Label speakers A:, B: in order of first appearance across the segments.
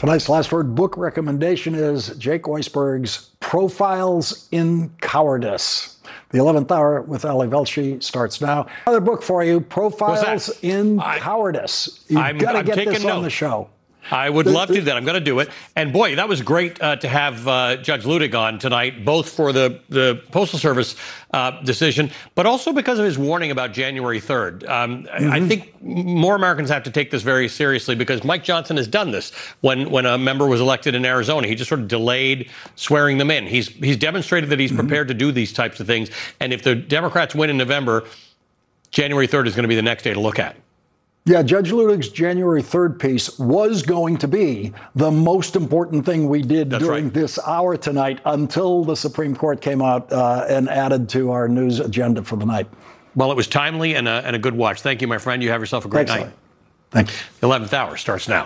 A: Tonight's Last Word book recommendation is Jake Oisberg's Profiles in Cowardice. The 11th Hour with Ali Velshi starts now. Another book for you, Profiles in Cowardice. You've got to get this on the show.
B: I would love to do that. I'm going to do it. And boy, that was great to have Judge Luttig on tonight, both for the Postal Service decision, but also because of his warning about January 3rd. I think more Americans have to take this very seriously because Mike Johnson has done this when a member was elected in Arizona. He just sort of delayed swearing them in. He's demonstrated that he's prepared to do these types of things. And if the Democrats win in November, January 3rd is going to be the next day to look at.
A: Yeah, Judge Luttig's January 3rd piece was going to be the most important thing we did during this hour tonight until the Supreme Court came out and added to our news agenda for the night.
B: Well, it was timely and a good watch. Thank you, my friend. You have yourself a great night.
A: Thank you.
B: The 11th Hour starts now.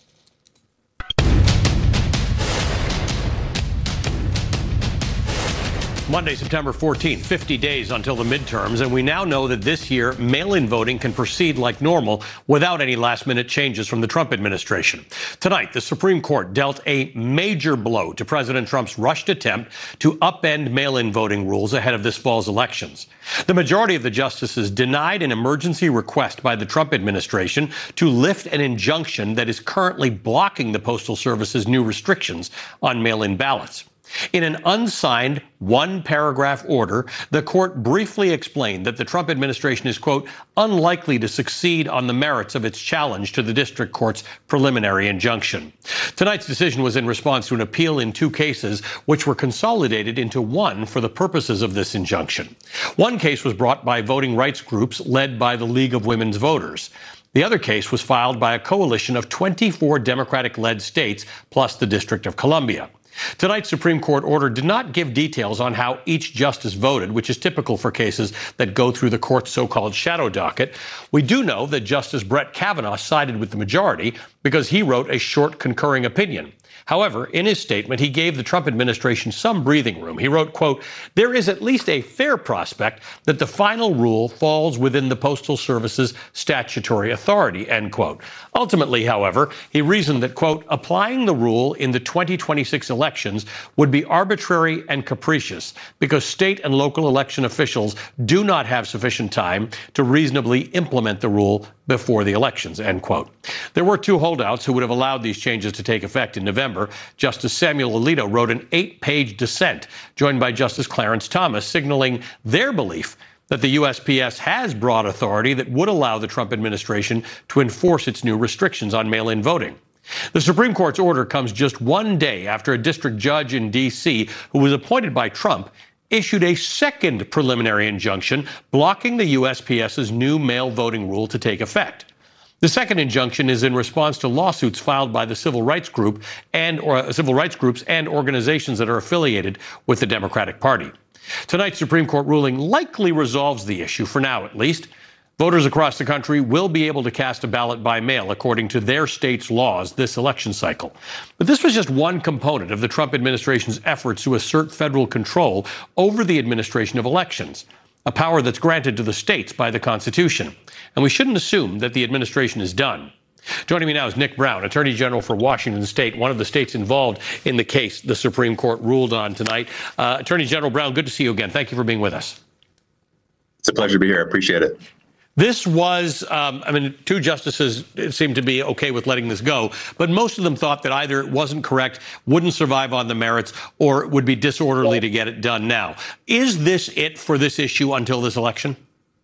B: Monday, September 14th, 50 days until the midterms, and we now know that this year mail-in voting can proceed like normal without any last-minute changes from the Trump administration. Tonight, the Supreme Court dealt a major blow to President Trump's rushed attempt to upend mail-in voting rules ahead of this fall's elections. The majority of the justices denied an emergency request by the Trump administration to lift an injunction that is currently blocking the Postal Service's new restrictions on mail-in ballots. In an unsigned one-paragraph order, the court briefly explained that the Trump administration is, quote, unlikely to succeed on the merits of its challenge to the district court's preliminary injunction. Tonight's decision was in response to an appeal in two cases, which were consolidated into one for the purposes of this injunction. One case was brought by voting rights groups led by the League of Women's Voters. The other case was filed by a coalition of 24 Democratic-led states, plus the District of Columbia. Tonight's Supreme Court order did not give details on how each justice voted, which is typical for cases that go through the court's so-called shadow docket. We do know that Justice Brett Kavanaugh sided with the majority because he wrote a short concurring opinion. However, in his statement, he gave the Trump administration some breathing room. He wrote, quote, there is at least a fair prospect that the final rule falls within the Postal Service's statutory authority, end quote. Ultimately, however, he reasoned that, quote, applying the rule in the 2026 elections would be arbitrary and capricious because state and local election officials do not have sufficient time to reasonably implement the rule before the elections, end quote. There were two holdouts who would have allowed these changes to take effect in November. Justice Samuel Alito wrote an 8-page dissent, joined by Justice Clarence Thomas, signaling their belief that the USPS has broad authority that would allow the Trump administration to enforce its new restrictions on mail-in voting. The Supreme Court's order comes just one day after a district judge in D.C., who was appointed by Trump, issued a second preliminary injunction blocking the USPS's new mail voting rule to take effect. The second injunction is in response to lawsuits filed by the civil rights groups and organizations that are affiliated with the Democratic Party. Tonight's Supreme Court ruling likely resolves the issue, for now at least. Voters across the country will be able to cast a ballot by mail according to their state's laws this election cycle. But this was just one component of the Trump administration's efforts to assert federal control over the administration of elections, a power that's granted to the states by the Constitution. And we shouldn't assume that the administration is done. Joining me now is Nick Brown, Attorney General for Washington State, one of the states involved in the case the Supreme Court ruled on tonight. Attorney General Brown, good to see you again. Thank you for being with us.
C: It's a pleasure to be here. I appreciate it.
B: This was, two justices seemed to be okay with letting this go, but most of them thought that either it wasn't correct, wouldn't survive on the merits, or it would be disorderly to get it done now. Is this it for this issue until this election?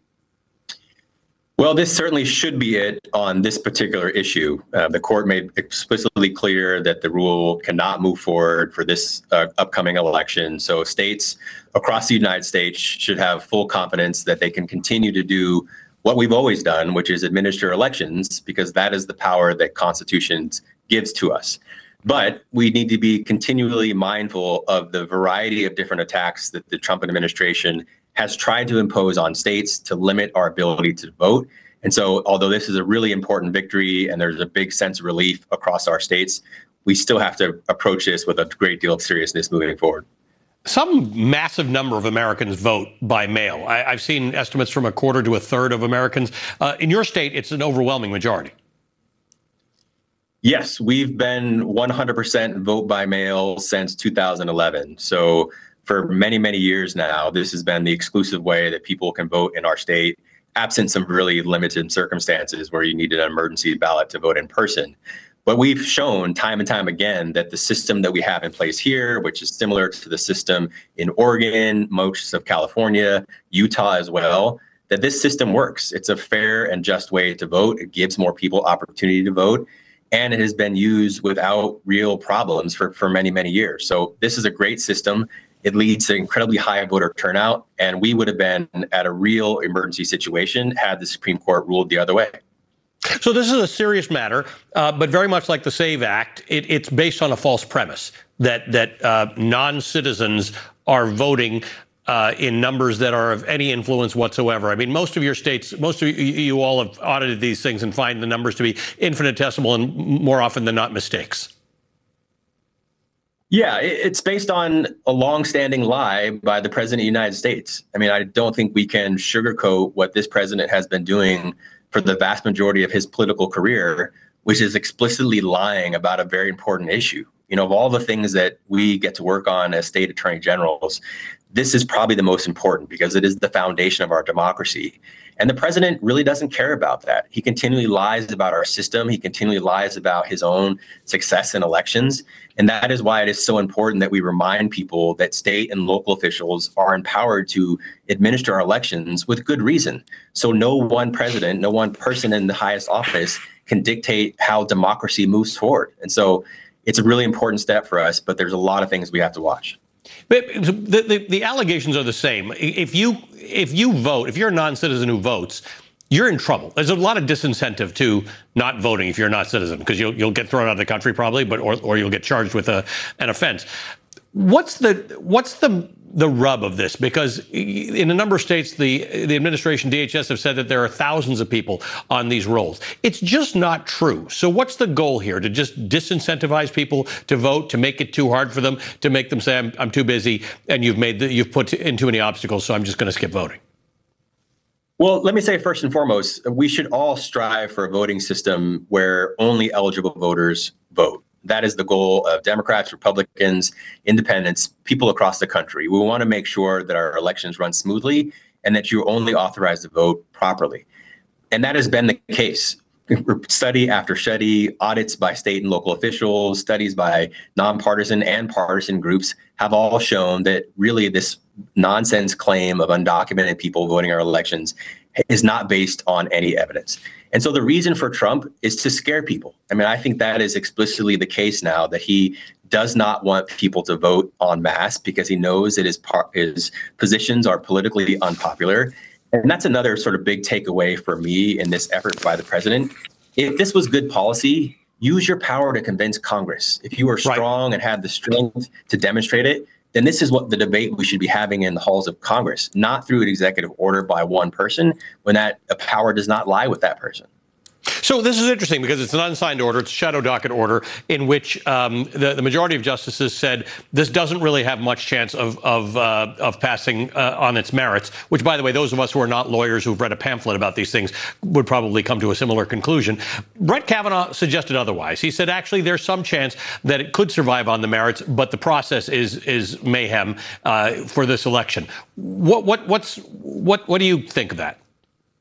C: Well, this certainly should be it on this particular issue. The court made explicitly clear that the rule cannot move forward for this upcoming election. So states across the United States should have full confidence that they can continue to do what we've always done, which is administer elections, because that is the power that Constitution gives to us. But we need to be continually mindful of the variety of different attacks that the Trump administration has tried to impose on states to limit our ability to vote. And so although this is a really important victory and there's a big sense of relief across our states, we still have to approach this with a great deal of seriousness moving forward.
B: Some massive number of Americans vote by mail. I've seen estimates from a quarter to a third of Americans. In your state, it's an overwhelming majority.
C: Yes, we've been 100% vote by mail since 2011. So for many, many years now, this has been the exclusive way that people can vote in our state, absent some really limited circumstances where you needed an emergency ballot to vote in person. But we've shown time and time again that the system that we have in place here, which is similar to the system in Oregon, most of California, Utah as well, that this system works. It's a fair and just way to vote. It gives more people opportunity to vote. And it has been used without real problems for many, many years. So this is a great system. It leads to incredibly high voter turnout. And we would have been at a real emergency situation had the Supreme Court ruled the other way.
B: So this is a serious matter, but very much like the SAVE Act, it's based on a false premise that non-citizens are voting in numbers that are of any influence whatsoever. I mean, most of your states, most of you all have audited these things and find the numbers to be infinitesimal and more often than not mistakes.
C: Yeah, it's based on a longstanding lie by the president of the United States. I mean, I don't think we can sugarcoat what this president has been doing for the vast majority of his political career, which is explicitly lying about a very important issue. You know, of all the things that we get to work on as state attorney generals, this is probably the most important because it is the foundation of our democracy. And the president really doesn't care about that. He continually lies about our system. He continually lies about his own success in elections. And that is why it is so important that we remind people that state and local officials are empowered to administer our elections with good reason. So no one president, no one person in the highest office can dictate how democracy moves forward. And so it's a really important step for us, but there's a lot of things we have to watch.
B: But the allegations are the same. If you vote, if you're a non-citizen who votes, you're in trouble. There's a lot of disincentive to not voting if you're not a citizen, because you'll get thrown out of the country probably, but or you'll get charged with an offense. What's the rub of this? Because in a number of states, the administration, DHS, have said that there are thousands of people on these rolls. It's just not true. So what's the goal here? To just disincentivize people to vote, to make it too hard for them, to make them say, I'm too busy, and you've put in too many obstacles, so I'm just going to skip voting?
C: Well, let me say first and foremost, we should all strive for a voting system where only eligible voters vote. That is the goal of Democrats, Republicans, independents, people across the country. We want to make sure that our elections run smoothly and that you're only authorized to vote properly. And that has been the case. Study after study, audits by state and local officials, studies by nonpartisan and partisan groups have all shown that really this nonsense claim of undocumented people voting our elections is not based on any evidence. And so the reason for Trump is to scare people. I mean, I think that is explicitly the case now, that he does not want people to vote en masse because he knows that his positions are politically unpopular. And that's another sort of big takeaway for me in this effort by the president. If this was good policy, use your power to convince Congress. If you are strong and have the strength to demonstrate it, then this is what the debate we should be having in the halls of Congress, not through an executive order by one person when that power does not lie with that person.
B: So this is interesting because it's an unsigned order. It's a shadow docket order in which the majority of justices said this doesn't really have much chance of passing on its merits, which, by the way, those of us who are not lawyers who've read a pamphlet about these things would probably come to a similar conclusion. Brett Kavanaugh suggested otherwise. He said, actually, there's some chance that it could survive on the merits, but the process is mayhem for this election. What do you think of that?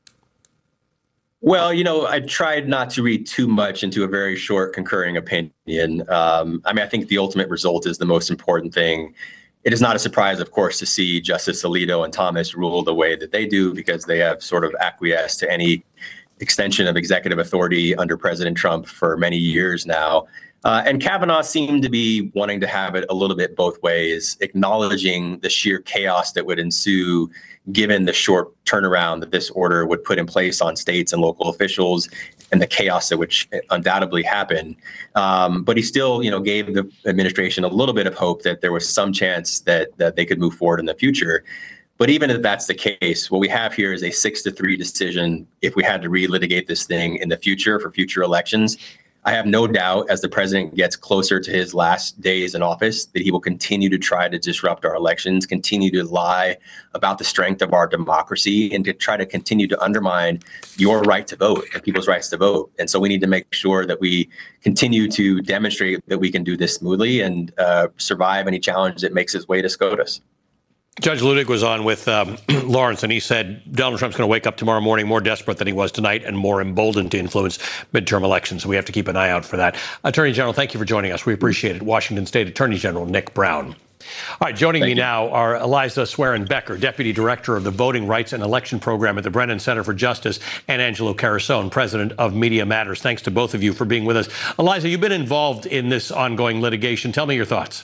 C: Well, you know, I tried not to read too much into a very short concurring opinion. I mean, I think the ultimate result is the most important thing. It is not a surprise, of course, to see Justice Alito and Thomas rule the way that they do, because they have sort of acquiesced to any extension of executive authority under President Trump for many years now. And Kavanaugh seemed to be wanting to have it a little bit both ways, acknowledging the sheer chaos that would ensue given the short turnaround that this order would put in place on states and local officials and the chaos that would undoubtedly happen. But he still, you know, gave the administration a little bit of hope that there was some chance that they could move forward in the future. But even if that's the case, what we have here is a 6-3 decision if we had to relitigate this thing in the future for future elections. I have no doubt as the president gets closer to his last days in office that he will continue to try to disrupt our elections, continue to lie about the strength of our democracy, and to try to continue to undermine your right to vote and people's rights to vote. And so we need to make sure that we continue to demonstrate that we can do this smoothly and survive any challenge that makes its way to SCOTUS.
B: Judge Luttig was on with Lawrence, and he said Donald Trump's going to wake up tomorrow morning more desperate than he was tonight and more emboldened to influence midterm elections. So we have to keep an eye out for that. Attorney General, thank you for joining us. We appreciate it. Washington State Attorney General Nick Brown. All right, joining me now are Eliza Swerin-Becker, Deputy Director of the Voting Rights and Election Program at the Brennan Center for Justice, and Angelo Carusone, President of Media Matters. Thanks to both of you for being with us. Eliza, you've been involved in this ongoing litigation. Tell me your thoughts.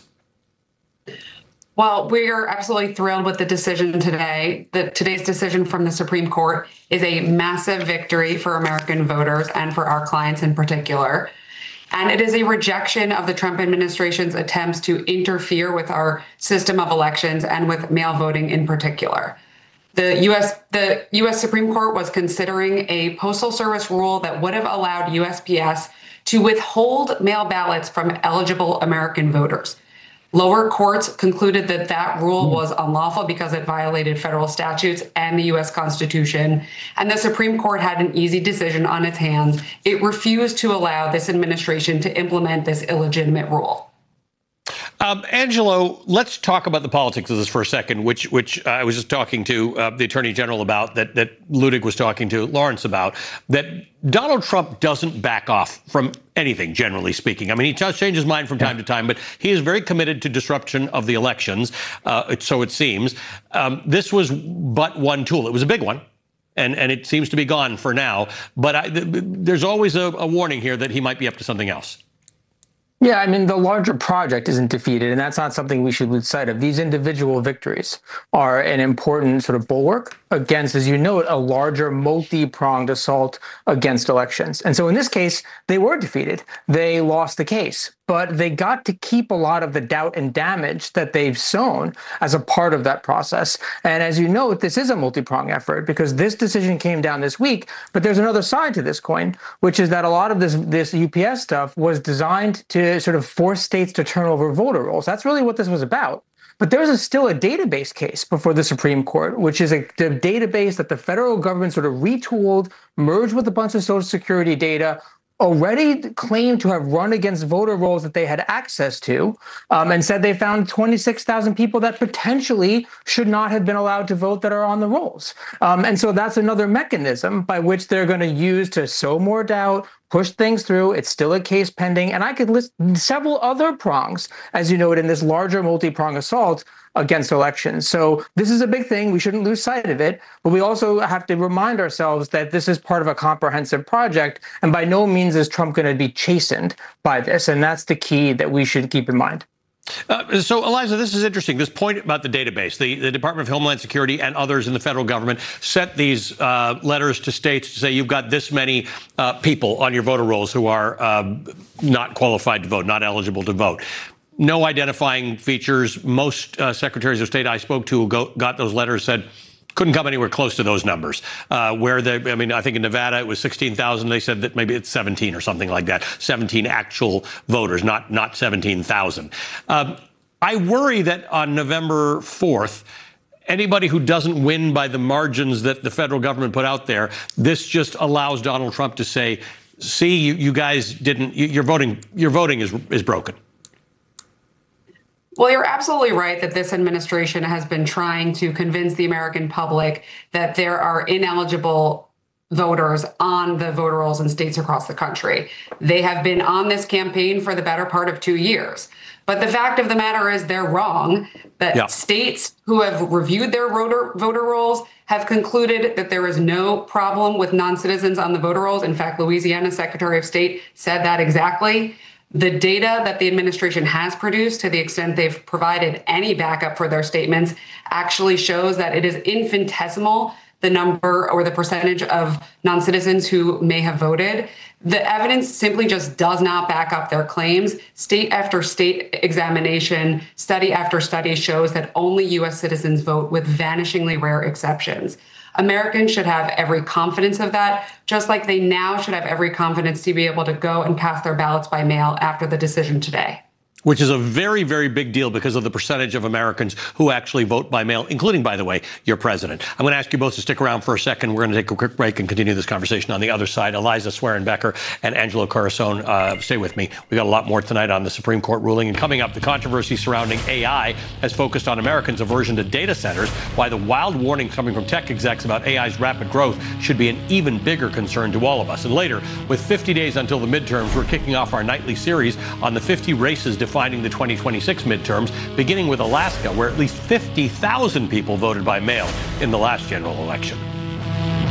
D: Well, we are absolutely thrilled with the decision today. Today's decision from the Supreme Court is a massive victory for American voters and for our clients in particular. And it is a rejection of the Trump administration's attempts to interfere with our system of elections and with mail voting in particular. The U.S. Supreme Court was considering a Postal Service rule that would have allowed USPS to withhold mail ballots from eligible American voters. Lower courts concluded that that rule was unlawful because it violated federal statutes and the U.S. Constitution. And the Supreme Court had an easy decision on its hands. It refused to allow this administration to implement this illegitimate rule.
B: Angelo, let's talk about the politics of this for a second, which I was just talking to the Attorney General about, that Luttig was talking to Lawrence about, that Donald Trump doesn't back off from anything, generally speaking. I mean, he does change his mind from time to time, but he is very committed to disruption of the elections, so it seems. This was but one tool. It was a big one, and it seems to be gone for now. But there's always a warning here that he might be up to something else.
E: Yeah, I mean, the larger project isn't defeated, and that's not something we should lose sight of. These individual victories are an important sort of bulwark against, as you note, a larger multi-pronged assault against elections. And so in this case, they were defeated. They lost the case, but they got to keep a lot of the doubt and damage that they've sown as a part of that process. And as you note, this is a multi-pronged effort because this decision came down this week, but there's another side to this coin, which is that a lot of this UPS stuff was designed to sort of force states to turn over voter rolls. That's really what this was about. But there's still a database case before the Supreme Court, which is the database that the federal government sort of retooled, merged with a bunch of Social Security data, already claimed to have run against voter rolls that they had access to, and said they found 26,000 people that potentially should not have been allowed to vote that are on the rolls. And so that's another mechanism by which they're going to use to sow more doubt, push things through. It's still a case pending. And I could list several other prongs, as you noted, in this larger multi-prong assault against elections. So this is a big thing. We shouldn't lose sight of it. But we also have to remind ourselves that this is part of a comprehensive project. And by no means is Trump going to be chastened by this. And that's the key that we should keep in mind.
B: So, Eliza, this is interesting. This point about the database, the Department of Homeland Security and others in the federal government sent these letters to states to say you've got this many people on your voter rolls who are not qualified to vote, not eligible to vote. No identifying features. Most secretaries of state I spoke to who got those letters said couldn't come anywhere close to those numbers. I think in Nevada it was 16,000. They said that maybe it's 17 or something like that. 17 actual voters, not 17,000. I worry that on November 4th, anybody who doesn't win by the margins that the federal government put out there, this just allows Donald Trump to say, "See, you guys didn't. Your voting is broken."
D: Well, you're absolutely right that this administration has been trying to convince the American public that there are ineligible voters on the voter rolls in states across the country. They have been on this campaign for the better part of 2 years. But the fact of the matter is they're wrong, that states who have reviewed their voter rolls have concluded that there is no problem with non-citizens on the voter rolls. In fact, Louisiana's Secretary of State said that exactly. The data that the administration has produced, to the extent they've provided any backup for their statements, actually shows that it is infinitesimal, the number or the percentage of non-citizens who may have voted. The evidence simply just does not back up their claims. State after state examination, study after study shows that only U.S. citizens vote with vanishingly rare exceptions. Americans should have every confidence of that, just like they now should have every confidence to be able to go and cast their ballots by mail after the decision today.
B: Which is a very, very big deal because of the percentage of Americans who actually vote by mail, including, by the way, your president. I'm going to ask you both to stick around for a second. We're going to take a quick break and continue this conversation on the other side. Eliza Swearenbecker and Angelo Corazon, stay with me. We got a lot more tonight on the Supreme Court ruling. And coming up, the controversy surrounding AI has focused on Americans' aversion to data centers, why the wild warning coming from tech execs about AI's rapid growth should be an even bigger concern to all of us. And later, with 50 days until the midterms, we're kicking off our nightly series on the 50 races defining the 2026 midterms, beginning with Alaska, where at least 50,000 people voted by mail in the last general election.